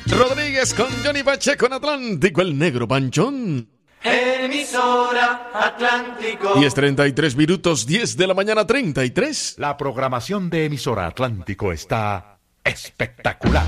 Rodríguez con Johnny Pacheco en Atlántico, el negro Panchón. Emisora Atlántico. 10:33 minutos, 10 de la mañana, 33. La programación de Emisora Atlántico está espectacular.